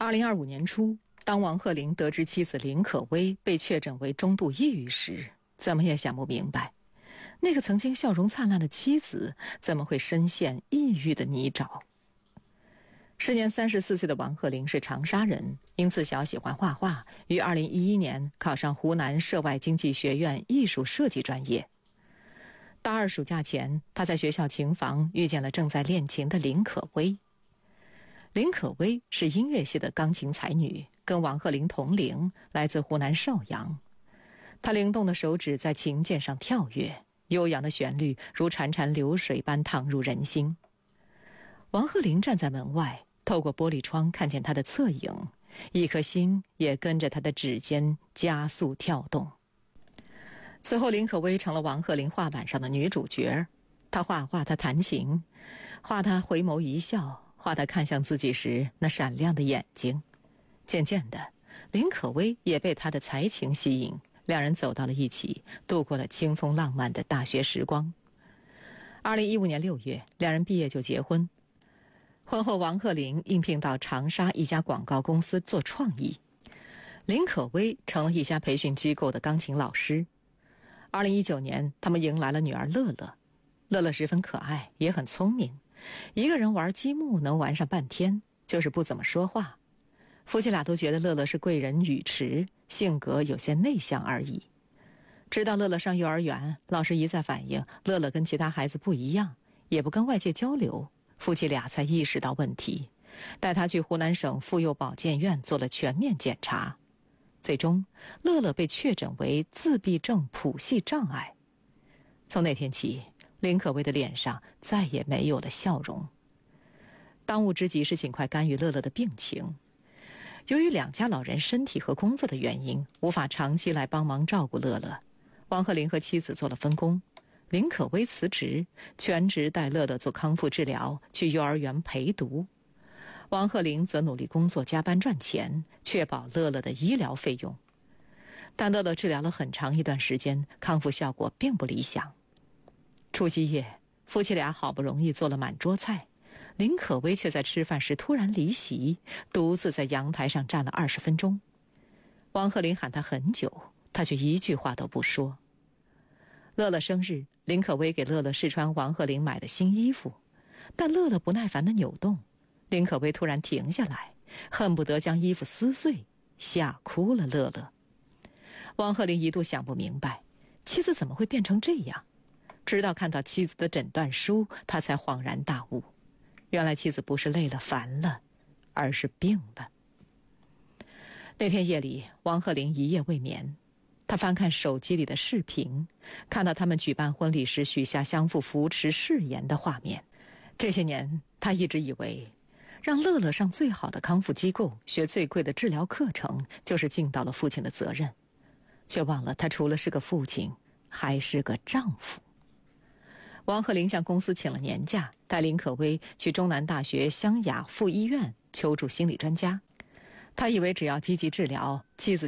2025年初，当王鹤龄得知妻子林可薇被确诊为中度抑郁时，怎么也想不明白，那个曾经笑容灿烂的妻子怎么会深陷抑郁的泥沼。时年34岁的王鹤龄是长沙人，因自小喜欢画画，于2011年考上湖南涉外经济学院艺术设计专业。大二暑假前，他在学校琴房遇见了正在练琴的林可薇。林可薇是音乐系的钢琴才女，跟王鹤龄同龄，来自湖南邵阳。她灵动的手指在琴键上跳跃，悠扬的旋律如潺潺流水般淌入人心。王鹤龄站在门外，透过玻璃窗看见她的侧影，一颗心也跟着她的指尖加速跳动。此后，林可薇成了王鹤龄画板上的女主角。她画画，她弹琴，画她回眸一笑，画她看向自己时那闪亮的眼睛。渐渐的，林可薇也被她的才情吸引，两人走到了一起，度过了青葱浪漫的大学时光。2015年6月，两人毕业就结婚。婚后，王鹤龄应聘到长沙一家广告公司做创意，林可薇成了一家培训机构的钢琴老师。2019年，他们迎来了女儿乐乐。乐乐十分可爱，也很聪明，一个人玩积木能玩上半天，就是不怎么说话。夫妻俩都觉得乐乐是贵人语迟，性格有些内向而已。直到乐乐上幼儿园，老师一再反映乐乐跟其他孩子不一样，也不跟外界交流，夫妻俩才意识到问题，带他去湖南省妇幼保健院做了全面检查。最终，乐乐被确诊为自闭症谱系障碍。从那天起，林可薇的脸上再也没有了笑容。当务之急是尽快干预乐乐的病情。由于两家老人身体和工作的原因，无法长期来帮忙照顾乐乐，王鹤龄和妻子做了分工。林可薇辞职，全职带乐乐做康复治疗，去幼儿园陪读。王鹤龄则努力工作，加班赚钱，确保乐乐的医疗费用。但乐乐治疗了很长一段时间，康复效果并不理想。除夕夜，夫妻俩好不容易做了满桌菜，林可薇却在吃饭时突然离席，独自在阳台上站了20分钟。王鹤龄喊她很久，她却一句话都不说。乐乐生日，林可薇给乐乐试穿王鹤龄买的新衣服，但乐乐不耐烦地扭动，林可薇突然停下来，恨不得将衣服撕碎，吓哭了乐乐。王鹤龄一度想不明白，妻子怎么会变成这样，直到看到妻子的诊断书，他才恍然大悟，原来妻子不是累了烦了，而是病了。那天夜里，王鹤龄一夜未眠，他翻看手机里的视频，看到他们举办婚礼时许下相互扶持誓言的画面。这些年，他一直以为让乐乐上最好的康复机构，学最贵的治疗课程，就是尽到了父亲的责任，却忘了他除了是个父亲，还是个丈夫。王鹤龄向公司请了年假，带林可薇去中南大学湘雅妇医院求助心理专家。他以为只要积极治疗，妻子